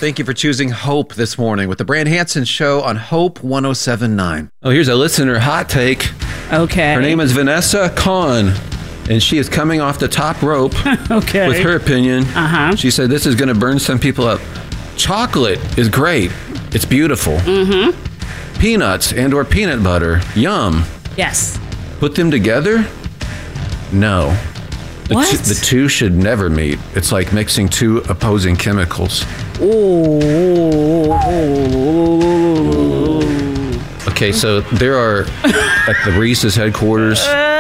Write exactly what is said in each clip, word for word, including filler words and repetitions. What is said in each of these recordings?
Thank you for choosing Hope this morning with the Brand Hansen Show on Hope one oh seven point nine. Oh, here's a listener hot take. Okay. Her name is Vanessa Kahn, and she is coming off the top rope okay. with her opinion. Uh-huh. She said this is going to burn some people up. Chocolate is great. It's beautiful. Mm-hmm. Peanuts and or peanut butter. Yum. Yes. Put them together? No. The What? Two, the two should never meet. It's like mixing two opposing chemicals. Ooh. Okay, so there are, at the Reese's headquarters,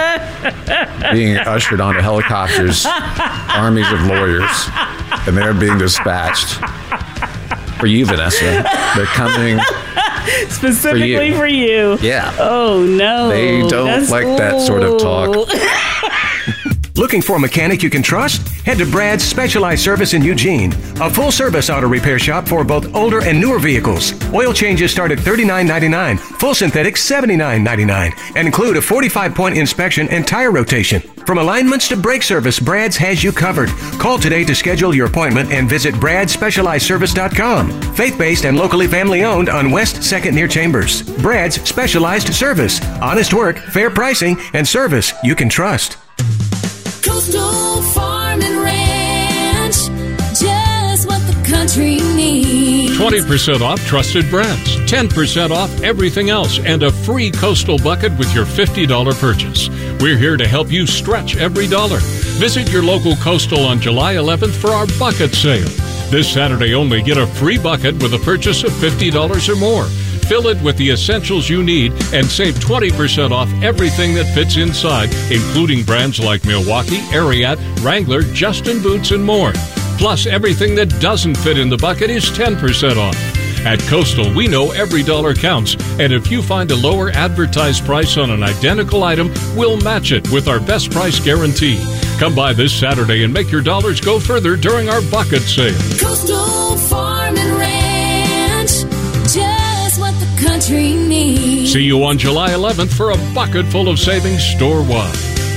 being ushered onto helicopters, armies of lawyers, and they're being dispatched. For you, Vanessa. They're coming Specifically for you. for you. Yeah. Oh, no. They don't That's like that sort of talk. Looking for a mechanic you can trust? Head to Brad's Specialized Service in Eugene, a full-service auto repair shop for both older and newer vehicles. Oil changes start at thirty-nine ninety-nine, full synthetic seventy-nine ninety-nine, and include a forty-five point inspection and tire rotation. From alignments to brake service, Brad's has you covered. Call today to schedule your appointment and visit brad specialized service dot com. Faith-based and locally family-owned on West second near Chambers. Brad's Specialized Service. Honest work, fair pricing, and service you can trust. Coastal Farm and Ranch, just what the country needs. twenty percent off trusted brands, ten percent off everything else, and a free Coastal bucket with your fifty dollars purchase. We're here to help you stretch every dollar. Visit your local Coastal on July eleventh for our bucket sale. This Saturday only, get a free bucket with a purchase of fifty dollars or more. Fill it with the essentials you need and save twenty percent off everything that fits inside, including brands like Milwaukee, Ariat, Wrangler, Justin Boots, and more. Plus, everything that doesn't fit in the bucket is ten percent off. At Coastal, we know every dollar counts, and if you find a lower advertised price on an identical item, we'll match it with our best price guarantee. Come by this Saturday and make your dollars go further during our bucket sale. Coastal Farm and Ranch, just what the country needs. See you on July eleventh for a bucket full of savings store-wide.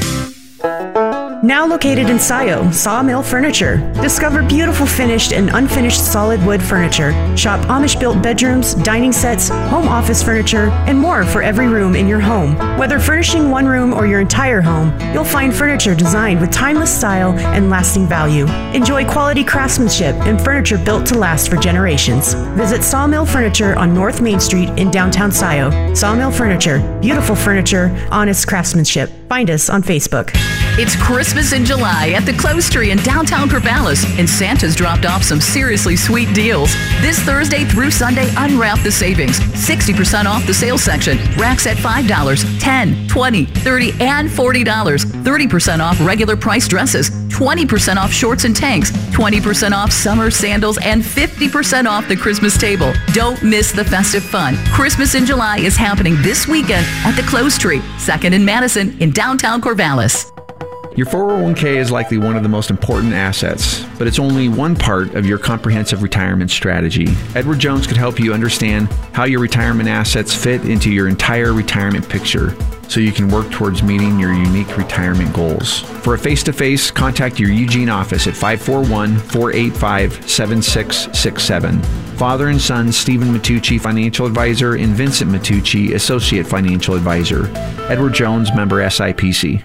Now located in Sayo, Sawmill Furniture. Discover beautiful finished and unfinished solid wood furniture. Shop Amish-built bedrooms, dining sets, home office furniture, and more for every room in your home. Whether furnishing one room or your entire home, you'll find furniture designed with timeless style and lasting value. Enjoy quality craftsmanship and furniture built to last for generations. Visit Sawmill Furniture on North Main Street in downtown Sayo. Sawmill Furniture. Beautiful furniture, honest craftsmanship. Find us on Facebook. It's Christmas in July at the Close Tree in downtown Corvallis, and Santa's dropped off some seriously sweet deals. This Thursday through Sunday, unwrap the savings. sixty percent off the sales section. Racks at five dollars, ten dollars, twenty dollars, thirty dollars, and forty dollars. thirty percent off regular price dresses. twenty percent off shorts and tanks. twenty percent off summer sandals, and fifty percent off the Christmas table. Don't miss the festive fun. Christmas in July is happening this weekend at the Close Tree, second and Madison in downtown Corvallis. Your four oh one k is likely one of the most important assets, but it's only one part of your comprehensive retirement strategy. Edward Jones could help you understand how your retirement assets fit into your entire retirement picture so you can work towards meeting your unique retirement goals. For a face-to-face, contact your Eugene office at five four one, four eight five, seven six six seven. Father and son Stephen Matucci, Financial Advisor, and Vincent Matucci, Associate Financial Advisor. Edward Jones, member S I P C.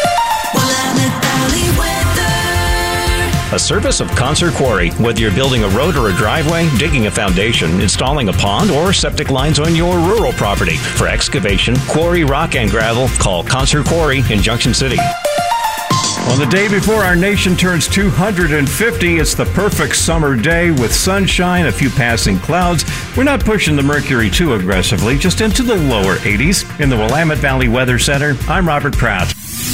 A service of Concert Quarry. Whether you're building a road or a driveway, digging a foundation, installing a pond, or septic lines on your rural property. For excavation, quarry, rock, and gravel, call Concert Quarry in Junction City. On the day before our nation turns two hundred fifty, it's the perfect summer day with sunshine, a few passing clouds. We're not pushing the mercury too aggressively, just into the lower eighties. In the Willamette Valley Weather Center, I'm Robert Pratt.